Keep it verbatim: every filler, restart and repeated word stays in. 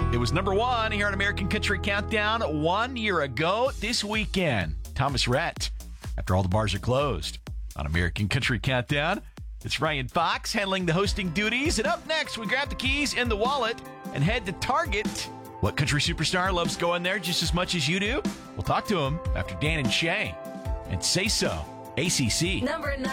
It was number one here on American Country Countdown one year ago this weekend. Thomas Rhett, After All the Bars Are Closed. On American Country Countdown, it's Ryan Fox handling the hosting duties. And up next, we grab the keys in the wallet and head to Target. What country superstar loves going there just as much as you do? We'll talk to him after Dan and Shay. And Say So, A C C. Number nine.